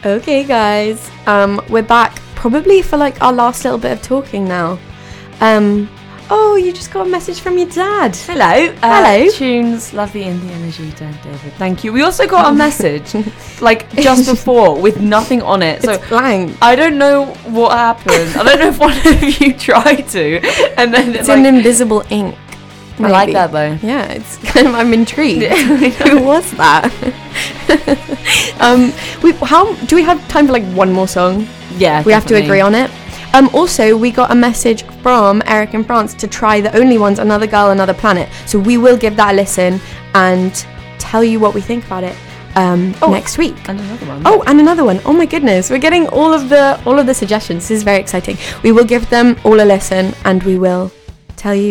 Okay, guys. We're back probably for like our last little bit of talking now. Oh, you just got a message from your dad. Hello. Hello. Tunes, love the indie energy, David. Thank you. We also got a message, like, just before, with nothing on it. So It's blank. I don't know what happened. I don't know if one of you tried to, and then It's in invisible ink. I like maybe. that, though. Yeah, it's kind of, I'm intrigued. Yeah. Who was that? Do we have time for like one more song? Yeah, We have to agree on it. Also, we got a message from Eric in France to try The Only Ones, Another Girl, Another Planet. So we will give that a listen and tell you what we think about it next week. And another one. Oh, and another one. Oh my goodness, we're getting all of the suggestions. This is very exciting. We will give them all a listen and we will tell you